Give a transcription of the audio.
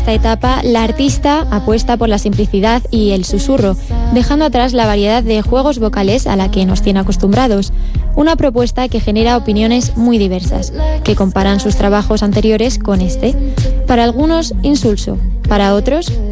esta etapa, la artista apuesta por la simplicidad y el susurro, dejando atrás la variedad de juegos vocales a la que nos tiene acostumbrados. Una propuesta que genera opiniones muy diversas, que comparan sus trabajos anteriores con este. Para algunos, insulso. Para otros,